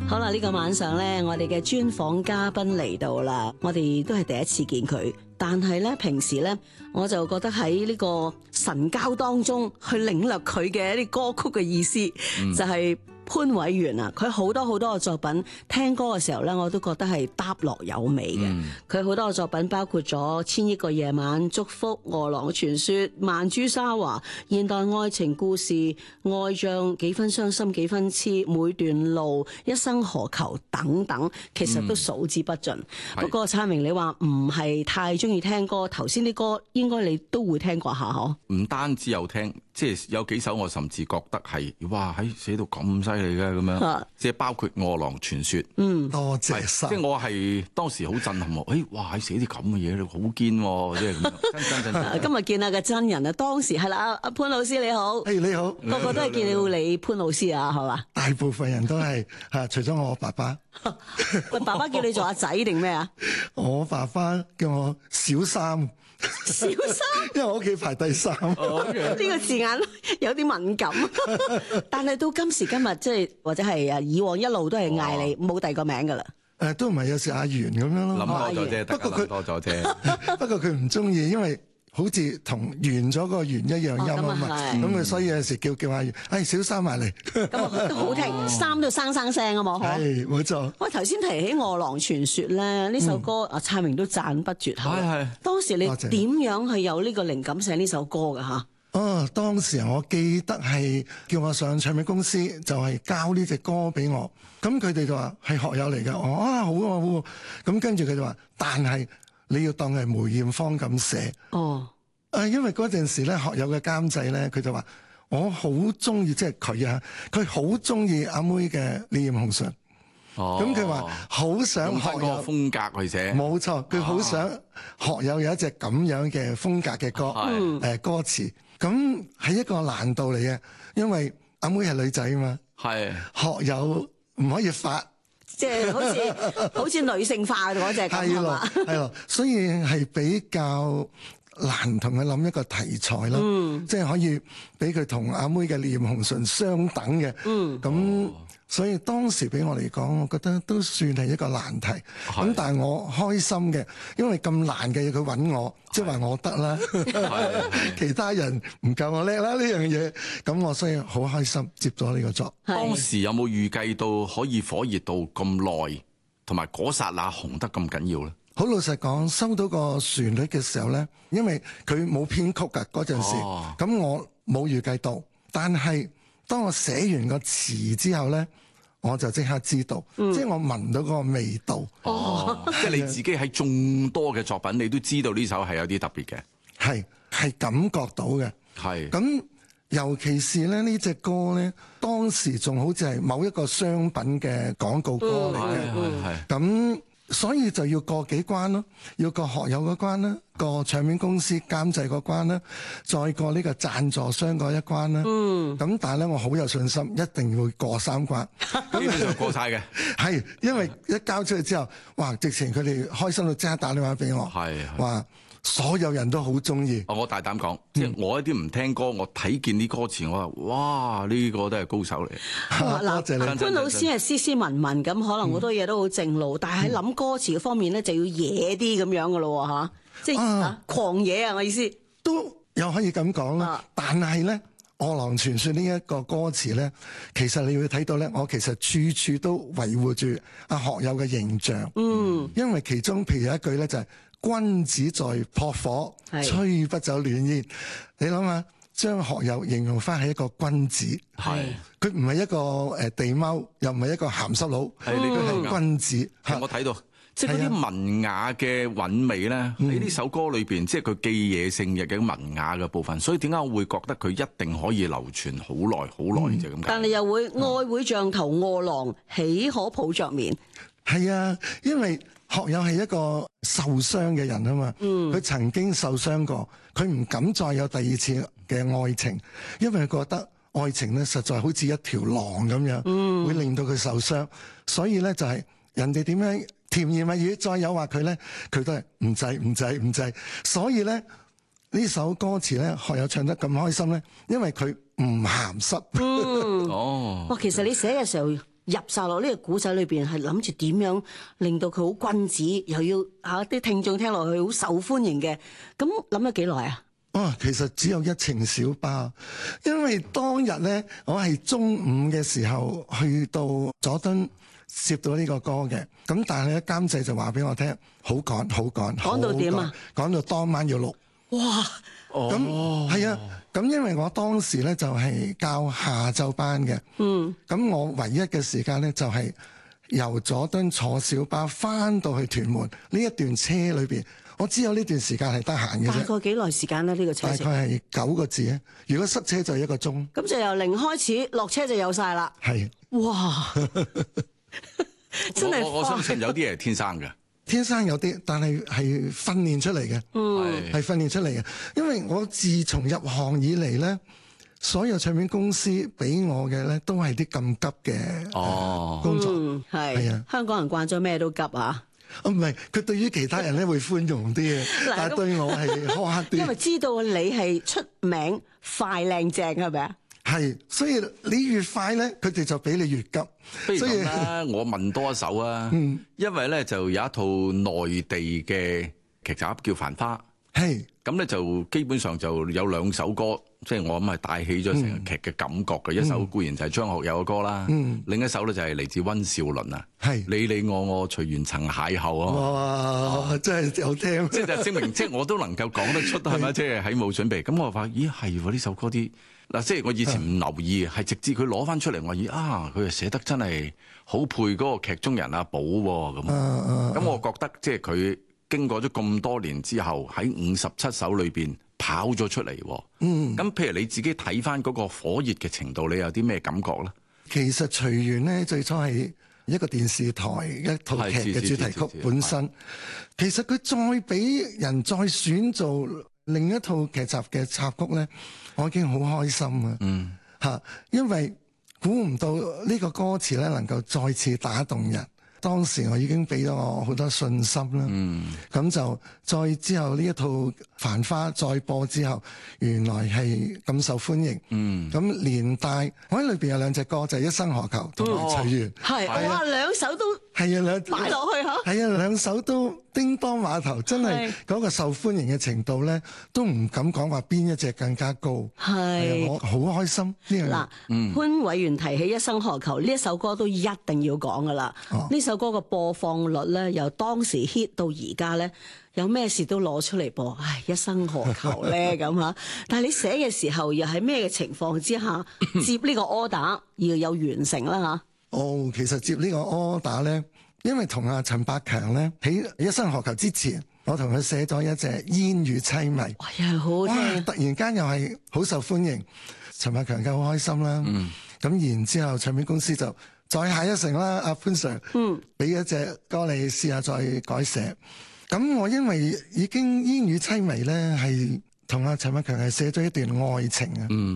好啦，呢個晚上呢，我哋嘅專訪嘉賓嚟到啦，我哋都係第一次見佢，但係呢，平時呢，我就覺得喺呢個神交當中去領略佢嘅一啲歌曲嘅意思，就係潘偉源啊，佢好多嘅作品，聽歌嘅時候咧，我都覺得係搭落有味嘅。佢好多嘅作品包括咗《千億個夜晚》、《祝福》、《餓狼傳說》、《曼珠沙華》、現代愛情故事、愛像幾分傷心幾分痴、每段路、一生何求等等，其實都數之不盡。不過燦榮，你話唔係太中意聽歌，頭先啲歌應該你都會聽過下嗬？ 唔單止有聽，即係有幾首我甚至覺得係哇，喺寫到咁犀利嘅咁樣，即係包括《餓狼傳說》。 多謝晒。 即係我係當時好震撼喎！哇，寫啲咁嘅嘢，好堅喎！即係咁樣真。 今日見下個真人啊，當時係啦，阿潘老師你好， 你好， 個個都係見到你潘老師啊，係嘛？ 大部分人都係除咗我爸爸。 喂，爸爸叫你做阿仔定咩啊？ 我爸爸叫我小三。 小三， 因為我屋企排第三。呢個字眼有啲敏感，但係到今時今日，即係或者係以往一路都係嗌你冇第二個名噶啦。 都唔係，有時阿源咁樣咯。 諗多咗啫，大家諗多咗啫。 不過佢唔中意，因為好似同完咗個圓一樣音啊嘛。咁佢所以有時叫阿源，小三埋嚟。 咁都好聽，三都生聲啊嘛。 係，冇錯。 我頭先提起《餓狼傳說》咧，呢首歌阿燦榮都讚不絕口。係。當時你點樣去有呢個靈感寫呢首歌㗎嚇？ 當時我記得係叫我上唱片公司，就係交呢隻歌俾我。咁佢哋就話係學友嚟嘅。好啊好啊。咁跟住佢就話，但係你要當係梅艷芳咁寫。因為嗰陣時咧，學友嘅監製咧，佢就話我好中意，即係佢好中意阿妹嘅《烈焰紅唇》。咁佢話好想學友個風格去寫。 冇錯，佢好想學友有一隻咁樣嘅風格嘅歌，歌詞。咁係一個難度嚟嘅，因為阿妹係女仔啊嘛。係學友唔可以發， 即係好似女性化嗰隻咁係嘛？ 係咯，所以係比較難同佢諗一個題材咯。即係可以俾佢同阿妹嘅《烈焰紅唇》相等嘅。咁所以當時俾我嚟講，我覺得都算係一個難題。咁但係我開心嘅，因為咁難嘅嘢佢揾我，即係話我得啦。其他人唔夠我叻啦呢樣嘢，咁我所以好開心接咗呢個作。 當時有冇預計到可以火熱到咁耐，同埋嗰剎那紅得咁緊要咧？ 好老實講，收到個旋律嘅時候咧，因為佢冇編曲㗎嗰陣時，咁我冇預計到，但係當我寫完個詞之後咧，我就即刻知道，即係我聞到嗰個味道。 即係你自己喺眾多嘅作品，你都知道呢首係有啲特別嘅， 係感覺到嘅。咁尤其是咧呢隻歌咧，當時仲好似係某一個商品嘅廣告歌嚟嘅。咁所以就要過幾關咯，要過學友嗰關啦，過唱片公司監製嗰關啦，再過呢個贊助商嗰一關啦。咁但係咧，我好有信心，一定會過3關。 基本上過晒嘅。 係，因為一交出去之後，哇！直情佢哋開心到即刻打電話俾我，話所有人都好中意。 我大膽講，即係我一啲唔聽歌，我睇見啲歌詞，我話哇，呢個都係高手嚟。 多謝你。 潘老師係斯斯文文咁，可能好多嘢都好正路，但係喺諗歌詞嘅方面咧，就要野啲咁樣噶咯嚇，即係狂野啊！我意思都又可以咁講啦。但係咧，《餓狼傳說》呢一個歌詞咧，其實你會睇到咧，我其實處處都維護住阿學友嘅形象。因為其中譬如有一句咧就係、君子在撲火，吹不走暖煙。你諗下，將學友形容翻係一個君子，佢唔係一個地踎，又唔係一個鹹濕佬，佢係君子。 我睇到，即係嗰啲文雅嘅韻味咧，喺呢首歌裏邊，即係佢既野性亦嘅文雅嘅部分。所以點解我會覺得佢一定可以流傳好耐好耐就咁解？ 但係又會愛會像頭餓狼，豈可抱着眠？ 係啊，因為學友係一個受傷嘅人啊嘛，佢曾經受傷過，佢唔敢再有第二次嘅愛情，因為佢覺得愛情咧實在好似一條狼咁樣，會令到佢受傷，所以咧就係人哋點樣甜言蜜語再誘惑佢咧，佢都係唔制，所以咧呢首歌詞咧學友唱得咁開心咧，因為佢唔鹹濕。 哇，其實你寫嘅時候入晒落呢個古仔裏邊，係諗住點樣令到佢好君子，又要啲聽眾聽落去好受歡迎嘅。咁諗咗幾耐啊？ 其實只有一程小巴，因為當日咧，我係中午嘅時候去到佐敦攝到呢個歌嘅，咁但係咧監製就話俾我聽，好趕， 趕到點啊？ 趕到當晚要錄。 哇！ 咁係啊，咁因為我當時咧就係教下晝班嘅，咁我唯一嘅時間咧就係由佐敦坐小巴翻到去屯門呢一段車裏邊。我只有呢段時間係得閒嘅啫。 大概幾耐時間咧？呢個車程大概係9個字啊！如果塞車就1個鐘。咁就由0開始，落車就有晒啦。 係。 哇！真係我相信有啲嘢係天生嘅。 天生有啲，但係訓練出嚟嘅。係訓練出嚟嘅。因為我自從入行以嚟咧，所有唱片公司俾我嘅咧，都係啲咁急嘅工作。係啊。香港人慣咗咩都急啊！ 唔係，佢對於其他人咧會寬容啲嘅，但係對我係苛刻啲。 因為知道你係出名快靚正，係咪啊？ 係，所以你越快咧，佢哋就比你越急。 所以我問多一首啊，因為咧就有一套內地嘅劇集叫《繁花》， 係咁咧就基本上就有2首歌。即係我諗係帶起咗成個劇嘅感覺嘅，一首固然就係張學友嘅歌啦，另一首咧就係嚟自溫兆倫啊，你我隨緣曾邂逅啊， 哇！真係有聽， 即係證明即係我都能夠講得出係咪？即係喺冇準備，咁我發咦係喎呢首歌啲嗱，即係我以前唔留意，係直至佢攞翻出嚟，我咦佢係寫得真係好配嗰個劇中人阿寶喎咁我覺得即係佢經過咗咁多年之後，喺57首裏邊跑咗出嚟，咁譬如你自己睇翻嗰個火熱嘅程度，你有啲咩感覺咧？ 其實隨緣咧，最初係一個電視台一套劇嘅主題曲本身，其實佢再俾人再選做另一套劇集嘅插曲咧，我已經好開心啊！因為估唔到呢個歌詞咧能夠再次打動人。當時我已經俾咗我好多信心啦，咁就再之後呢一套《繁花》再播之後，原來係咁受歡迎，咁連帶我喺裏邊有2隻歌就係《一生何求》同埋《隨緣》， 係哇2首都係啊擺落去嚇，係啊2首都叮當碼頭，真係嗰個受歡迎嘅程度咧，都唔敢講話邊一隻更加高，係我好開心呢樣。嗱，潘偉源提起《一生何求》呢一首歌都一定要講噶啦，呢首歌嘅播放率咧，由當時 hit 到而家咧，有咩事都攞出嚟播。唉，一生何求咧咁嚇？但係你寫嘅時候，又係咩嘅情況之下接呢個 order 要有完成啦嚇？ 其實接呢個 order 咧，因為同阿陳百強咧喺《一生何求》之前，我同佢寫咗一隻《煙雨淒迷》， 又好聽， 突然間又係好受歡迎，陳百強梗好開心啦。咁然之後，唱片公司就再下一城啦，阿潘 Sir，俾一隻歌你試下再改寫。咁我因為已經煙雨淒迷咧，係同阿陳百強係寫咗一段愛情啊。